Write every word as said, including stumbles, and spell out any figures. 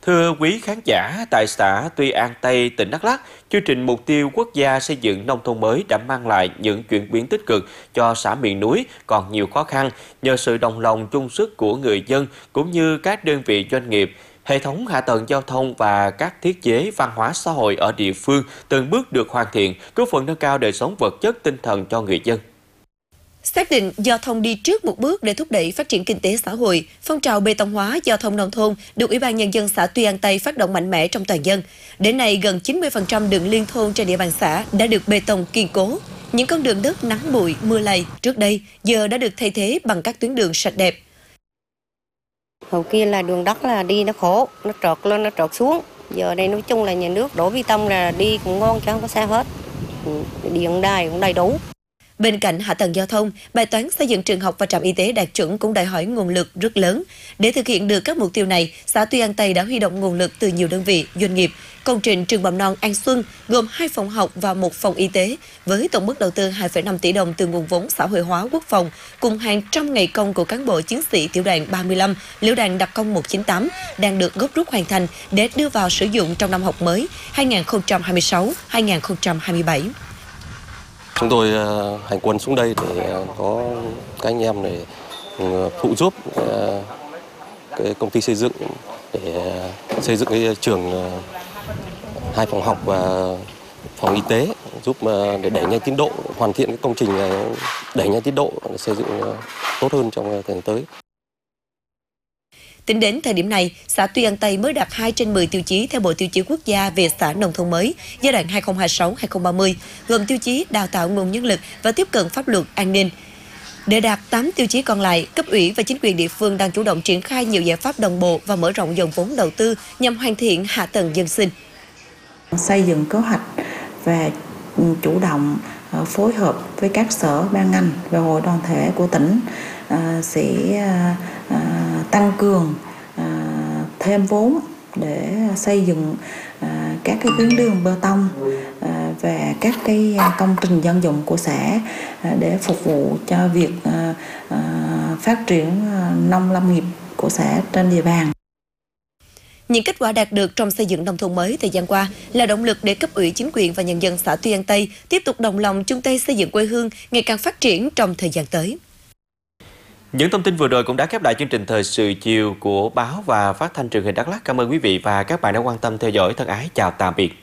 Thưa quý khán giả, tại xã Tuy An Tây, tỉnh Đắk Lắk, chương trình Mục tiêu Quốc gia xây dựng nông thôn mới đã mang lại những chuyển biến tích cực cho xã miền núi còn nhiều khó khăn nhờ sự đồng lòng chung sức của người dân cũng như các đơn vị doanh nghiệp. Hệ thống hạ tầng giao thông và các thiết chế văn hóa xã hội ở địa phương từng bước được hoàn thiện, góp phần nâng cao đời sống vật chất tinh thần cho người dân. Xác định giao thông đi trước một bước để thúc đẩy phát triển kinh tế xã hội, phong trào bê tông hóa giao thông nông thôn được Ủy ban Nhân dân xã Tuy An Tây phát động mạnh mẽ trong toàn dân. Đến nay, gần chín mươi phần trăm đường liên thôn trên địa bàn xã đã được bê tông kiên cố. Những con đường đất nắng bụi, mưa lầy trước đây giờ đã được thay thế bằng các tuyến đường sạch đẹp. Hồi kia là đường đất là đi nó khổ, nó trọt lên, nó trọt xuống. Giờ đây nói chung là nhà nước đổ bê tông là đi cũng ngon chứ không có sao hết. Điện đài cũng đầy đủ. Bên cạnh hạ tầng giao thông, bài toán xây dựng trường học và trạm y tế đạt chuẩn cũng đòi hỏi nguồn lực rất lớn. Để thực hiện được các mục tiêu này, xã Tuy An Tây đã huy động nguồn lực từ nhiều đơn vị, doanh nghiệp. Công trình trường mầm non An Xuân gồm hai phòng học và một phòng y tế, với tổng mức đầu tư hai phẩy năm tỷ đồng từ nguồn vốn xã hội hóa quốc phòng, cùng hàng trăm ngày công của cán bộ chiến sĩ tiểu đoàn ba mươi lăm, lữ đoàn đặc công một chín tám đang được gấp rút hoàn thành để đưa vào sử dụng trong năm học mới hai nghìn không trăm hai mươi sáu hai nghìn không trăm hai mươi bảy. Chúng tôi hành quân xuống đây để có các anh em để phụ giúp cái công ty xây dựng để xây dựng cái trường hai phòng học và phòng y tế, giúp để đẩy nhanh tiến độ, hoàn thiện cái công trình này, đẩy nhanh tiến độ để xây dựng tốt hơn trong thời gian tới. Tính đến thời điểm này, xã Tuy An Tây mới đạt hai trên mười tiêu chí theo Bộ Tiêu chí Quốc gia về xã nông thôn mới giai đoạn hai nghìn không trăm hai mươi sáu đến hai nghìn không trăm ba mươi, gồm tiêu chí đào tạo nguồn nhân lực và tiếp cận pháp luật an ninh. Để đạt tám tiêu chí còn lại, cấp ủy và chính quyền địa phương đang chủ động triển khai nhiều giải pháp đồng bộ và mở rộng dòng vốn đầu tư nhằm hoàn thiện hạ tầng dân sinh. Xây dựng kế hoạch và chủ động phối hợp với các sở ban ngành và hội đoàn thể của tỉnh sẽ tăng cường thêm vốn để xây dựng các cái tuyến đường bê tông và các cái công trình dân dụng của xã để phục vụ cho việc phát triển nông lâm nghiệp của xã trên địa bàn. Những kết quả đạt được trong xây dựng nông thôn mới thời gian qua là động lực để cấp ủy chính quyền và nhân dân xã Tuy An Tây tiếp tục đồng lòng chung tay xây dựng quê hương ngày càng phát triển trong thời gian tới. Những thông tin vừa rồi cũng đã khép lại chương trình Thời sự chiều của báo và phát thanh truyền hình Đắk Lắk. Cảm ơn quý vị và các bạn đã quan tâm theo dõi. Thân ái chào tạm biệt.